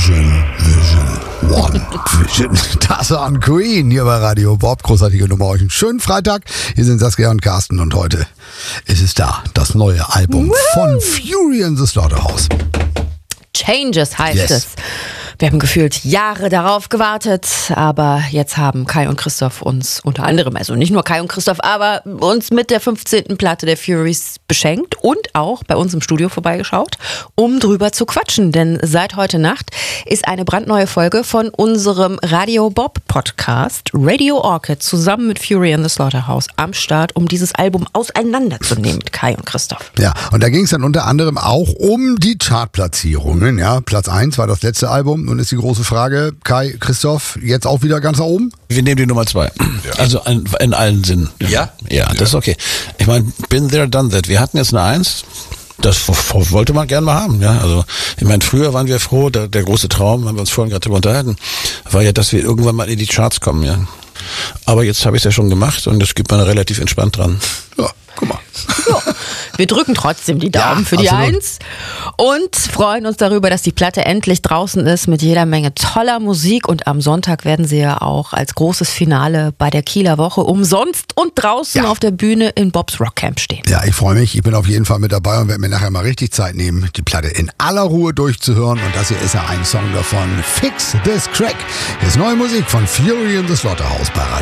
Vision One. Vision. Das waren Queen hier bei Radio Bob. Großartige Nummer euch. Einen schönen Freitag. Hier sind Saskia und Carsten und heute ist es da. Das neue Album von Fury in the Slaughterhouse. Changes heißt es. Wir haben gefühlt Jahre darauf gewartet, aber jetzt haben Kai und Christoph uns unter anderem, also nicht nur Kai und Christoph, aber uns mit der 15. Platte der Furies beschenkt und auch bei uns im Studio vorbeigeschaut, um drüber zu quatschen. Denn seit heute Nacht ist eine brandneue Folge von unserem Radio Bob Podcast Radio Orchid zusammen mit Fury in the Slaughterhouse am Start, um dieses Album auseinanderzunehmen mit Kai und Christoph. Ja, und da ging es dann unter anderem auch um die Chartplatzierungen. Ja, Platz 1 war das letzte Album. Nun ist die große Frage, Kai, Christoph, jetzt auch wieder ganz nach oben? Wir nehmen die Nummer 2. Ja. Also in allen Sinnen. Ja? Ja, das ist okay. Ich meine, been there, done that. Wir hatten jetzt eine 1. Das wollte man gern mal haben, ja. Also, ich meine, früher waren wir froh, der große Traum, haben wir uns vorhin gerade drüber unterhalten, war ja, dass wir irgendwann mal in die Charts kommen, ja. Aber jetzt habe ich es ja schon gemacht und das gibt man relativ entspannt dran. Ja, guck mal. Ja, wir drücken trotzdem die Daumen für die absolut. 1 und freuen uns darüber, dass die Platte endlich draußen ist mit jeder Menge toller Musik. Und am Sonntag werden sie ja auch als großes Finale bei der Kieler Woche umsonst und draußen auf der Bühne in Bobs Rockcamp stehen. Ja, ich freue mich. Ich bin auf jeden Fall mit dabei und werde mir nachher mal richtig Zeit nehmen, die Platte in aller Ruhe durchzuhören. Und das hier ist ja ein Song davon. Fix This Crack. Hier ist neue Musik von Fury in the Slaughterhouse bei Radio